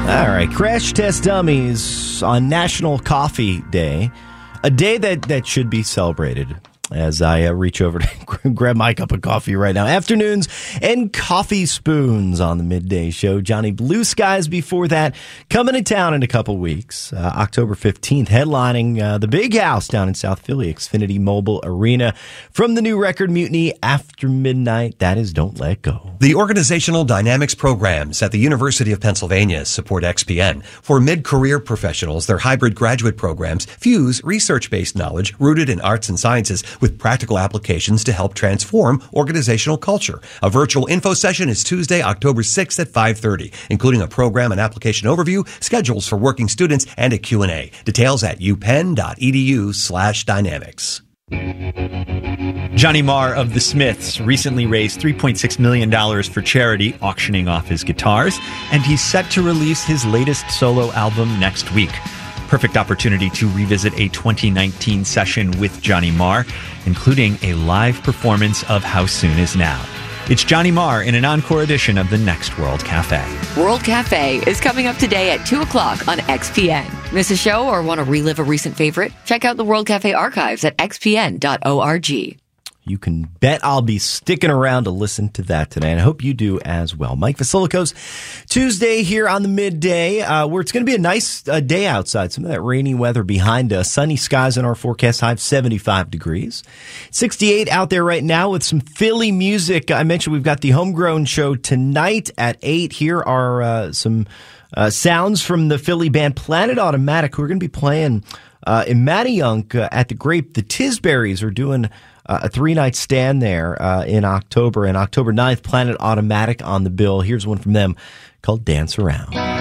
All right, Crash Test Dummies on National Coffee Day, a day that should be celebrated. As I reach over to grab my cup of coffee right now. Afternoons and coffee spoons on the midday show. Johnny Blue Skies before that. Coming to town in a couple weeks. October 15th, headlining the Big House down in South Philly, Xfinity Mobile Arena. From the new record Mutiny, After Midnight, that is Don't Let Go. The Organizational Dynamics programs at the University of Pennsylvania support XPN. For mid-career professionals, their hybrid graduate programs fuse research-based knowledge rooted in arts and sciences with practical applications to help transform organizational culture. A virtual info session is Tuesday, October 6th at 5:30, including a program and application overview, schedules for working students, and a Q&A. Details at upenn.edu/dynamics. Johnny Marr of The Smiths recently raised $3.6 million for charity, auctioning off his guitars, and he's set to release his latest solo album next week. Perfect opportunity to revisit a 2019 session with Johnny Marr, including a live performance of How Soon Is Now. It's Johnny Marr in an encore edition of the Next World Cafe. World Cafe is coming up today at 2 o'clock on XPN. Miss a show or want to relive a recent favorite? Check out the World Cafe archives at xpn.org. You can bet I'll be sticking around to listen to that today, and I hope you do as well. Mike Vasiliko's Tuesday here on the midday, where it's going to be a nice day outside. Some of that rainy weather behind us. Sunny skies in our forecast, high of 75 degrees. 68 out there right now with some Philly music. I mentioned we've got the Homegrown show tonight at 8. Here are some sounds from the Philly band Planet Automatic, who are going to be playing in Manayunk at the Grape. The Tisberries are doing a 3-night stand there in October. And October 9th, Planet Automatic on the bill. Here's one from them called Dance Around.